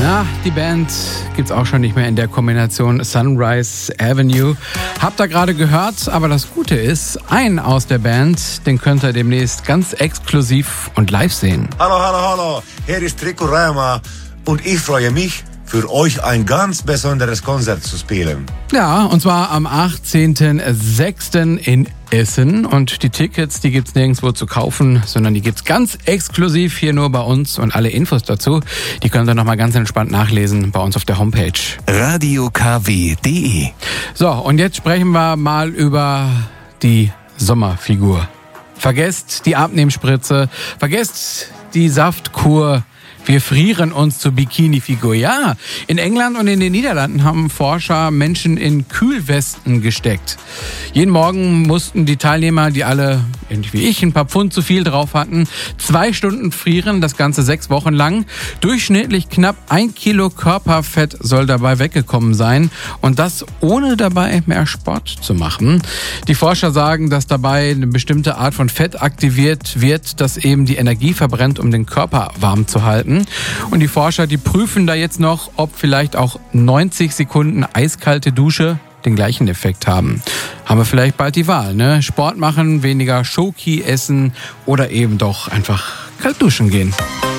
Ja, die Band gibt's auch schon nicht mehr in der Kombination Sunrise Avenue. Habt ihr gerade gehört, aber das Gute ist, einen aus der Band, den könnt ihr demnächst ganz exklusiv und live sehen. Hallo, hier ist Rico Reumer und ich freue mich, für euch ein ganz besonderes Konzert zu spielen. Ja, und zwar am 18.06. in Essen. Und die Tickets, die gibt's nirgendwo zu kaufen, sondern die gibt's ganz exklusiv hier nur bei uns. Und alle Infos dazu, die könnt ihr nochmal ganz entspannt nachlesen bei uns auf der Homepage. radiokw.de. So, und jetzt sprechen wir mal über die Sommerfigur. Vergesst die Abnehmspritze, vergesst die Saftkur. Wir frieren uns zur Bikini-Figur. Ja, in England und in den Niederlanden haben Forscher Menschen in Kühlwesten gesteckt. Jeden Morgen mussten die Teilnehmer, die alle, ähnlich wie ich, ein paar Pfund zu viel drauf hatten, 2 Stunden frieren, das Ganze 6 Wochen lang. Durchschnittlich knapp 1 Kilo Körperfett soll dabei weggekommen sein. Und das ohne dabei mehr Sport zu machen. Die Forscher sagen, dass dabei eine bestimmte Art von Fett aktiviert wird, das eben die Energie verbrennt, um den Körper warm zu halten. Und die Forscher, die prüfen da jetzt noch, ob vielleicht auch 90 Sekunden eiskalte Dusche den gleichen Effekt haben. Haben wir vielleicht bald die Wahl, ne? Sport machen, weniger Schoki essen oder eben doch einfach kalt duschen gehen.